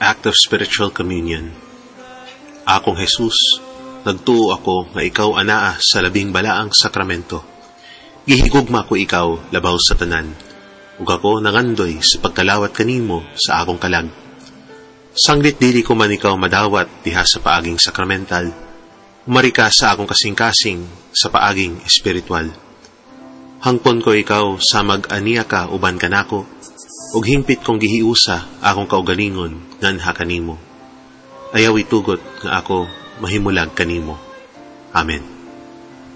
act of spiritual communion. Akong Jesus, nagtuo ako nga ikaw anaa sa labing balaang sakramento. Gihigugma ko ikaw labaw sa tanan, ug ako nangandoy sa pagkalawat kanimo sa akong kalag. Sanglit dili ko man ikaw madawat diha sa paaging sakramental, umari ka sa akong kasing-kasing sa paaging espiritual. Hangpon ko ikaw sa mag-aniya ka uban kanako, ug hingpit kong gihiusa akong kaugalingon nganha kanimo. Ayaw itugot nga ako mahimulag kanimo. Amen.